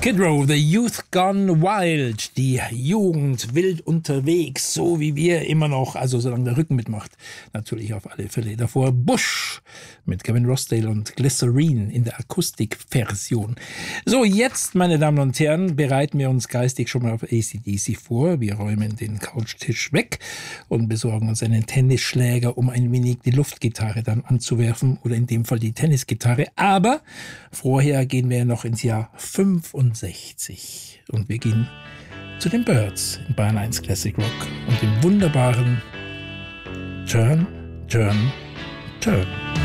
Skid Row, The Youth Gone Wild, die Jugend wild unterwegs, so wie wir immer noch, also solange der Rücken mitmacht, natürlich auf alle Fälle. Davor Bush mit Gavin Rossdale und Glycerine in der Akustikversion. So, jetzt, meine Damen und Herren, bereiten wir uns geistig schon mal auf AC/DC vor. Wir räumen den Couchtisch weg und besorgen uns einen Tennisschläger, um ein wenig die Luftgitarre dann anzuwerfen oder in dem Fall die Tennisgitarre. Aber vorher gehen wir noch ins Jahr 65 und wir gehen zu den Byrds in Bayern 1 Classic Rock und dem wunderbaren Turn, Turn, Turn.